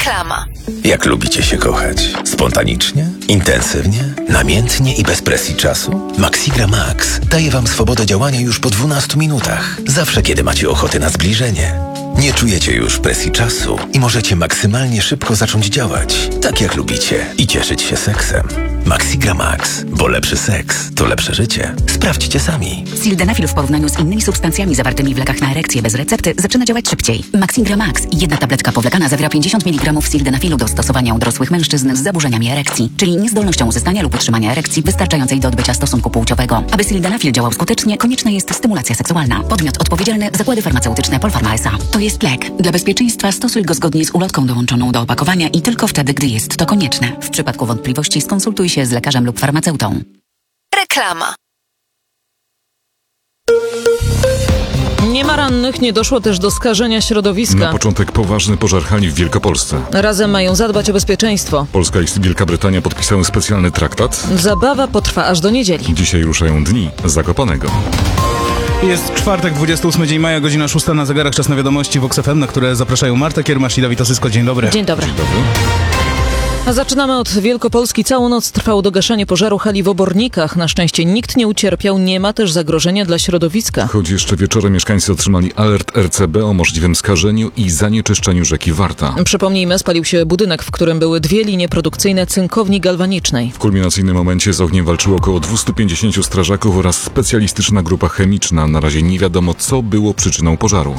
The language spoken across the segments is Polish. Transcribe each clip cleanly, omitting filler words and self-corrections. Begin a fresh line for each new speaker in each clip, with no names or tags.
Reklama.
Jak lubicie się kochać? Spontanicznie? Intensywnie? Namiętnie i bez presji czasu? Maxigra Max daje Wam swobodę działania już po 12 minutach. Zawsze, kiedy macie ochotę na zbliżenie. Nie czujecie już presji czasu i możecie maksymalnie szybko zacząć działać, tak jak lubicie, i cieszyć się seksem. Maxigra Max, bo lepszy seks to lepsze życie. Sprawdźcie sami.
Sildenafil w porównaniu z innymi substancjami zawartymi w lekach na erekcję bez recepty zaczyna działać szybciej. Maxigra Max, jedna tabletka powlekana, zawiera 50 mg sildenafilu do stosowania u dorosłych mężczyzn z zaburzeniami erekcji, czyli niezdolnością uzyskania lub utrzymania erekcji wystarczającej do odbycia stosunku płciowego. Aby sildenafil działał skutecznie, konieczna jest stymulacja seksualna. Podmiot odpowiedzialny: Zakłady Farmaceutyczne Polpharma S.A. To jest lek. Dla bezpieczeństwa stosuj go zgodnie z ulotką dołączoną do opakowania i tylko wtedy, gdy jest to konieczne. W przypadku wątpliwości skonsultuj się z lekarzem lub farmaceutą.
Reklama.
Nie ma rannych, nie doszło też do skażenia środowiska.
Na początek poważny pożar hali w Wielkopolsce.
Razem mają zadbać o bezpieczeństwo.
Polska i Wielka Brytania podpisały specjalny traktat.
Zabawa potrwa aż do niedzieli.
Dzisiaj ruszają dni Zakopanego.
Jest czwartek, 28 dzień maja, godzina 6 na zegarach, czas na wiadomości w Vox FM, na które zapraszają Marta Kiermasz i Dawid Osysko. Dzień dobry.
Dzień dobry.
Dzień dobry.
A zaczynamy od Wielkopolski. Całą noc trwało dogaszanie pożaru hali w Obornikach. Na szczęście nikt nie ucierpiał, nie ma też zagrożenia dla środowiska.
Choć jeszcze wieczorem mieszkańcy otrzymali alert RCB o możliwym skażeniu i zanieczyszczeniu rzeki Warta.
Przypomnijmy, spalił się budynek, w którym były 2 linie produkcyjne cynkowni galwanicznej.
W kulminacyjnym momencie z ogniem walczyło około 250 strażaków oraz specjalistyczna grupa chemiczna. Na razie nie wiadomo, co było przyczyną pożaru.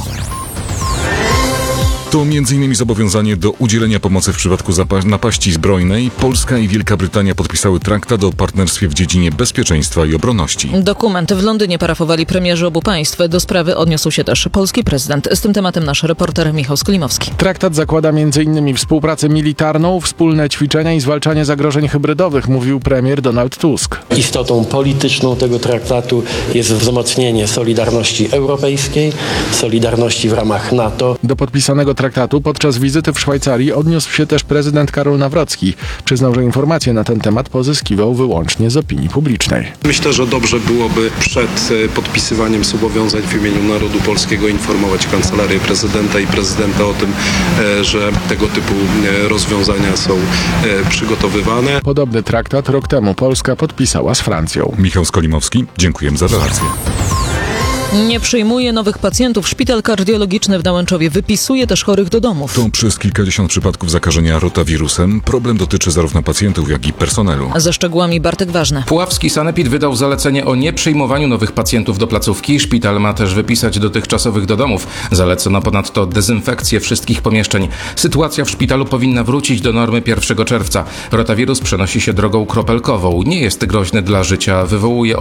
To m.in. zobowiązanie do udzielenia pomocy w przypadku napaści zbrojnej. Polska i Wielka Brytania podpisały traktat o partnerstwie w dziedzinie bezpieczeństwa i obronności.
Dokument w Londynie parafowali premierzy obu państw. Do sprawy odniósł się też polski prezydent. Z tym tematem nasz reporter Michał Skolimowski.
Traktat zakłada m.in. współpracę militarną, wspólne ćwiczenia i zwalczanie zagrożeń hybrydowych, mówił premier Donald Tusk.
Istotą polityczną tego traktatu jest wzmocnienie solidarności europejskiej, solidarności w ramach NATO.
Do podpisanego traktatu podczas wizyty w Szwajcarii odniósł się też prezydent Karol Nawrocki. Przyznał, że informacje na ten temat pozyskiwał wyłącznie z opinii publicznej.
Myślę, że dobrze byłoby przed podpisywaniem zobowiązań w imieniu narodu polskiego informować Kancelarię Prezydenta i prezydenta o tym, że tego typu rozwiązania są przygotowywane.
Podobny traktat rok temu Polska podpisała z Francją.
Michał Skolimowski, dziękuję za relację.
Nie przyjmuje nowych pacjentów. Szpital kardiologiczny w Nałęczowie wypisuje też chorych do domów.
To przez kilkadziesiąt przypadków zakażenia rotawirusem. Problem dotyczy zarówno pacjentów, jak i personelu.
Ze szczegółami Bartek Ważny.
Puławski sanepid wydał zalecenie o nieprzyjmowaniu nowych pacjentów do placówki. Szpital ma też wypisać dotychczasowych do domów. Zalecono ponadto dezynfekcję wszystkich pomieszczeń. Sytuacja w szpitalu powinna wrócić do normy 1 czerwca. Rotawirus przenosi się drogą kropelkową. Nie jest groźny dla życia. Wywołuje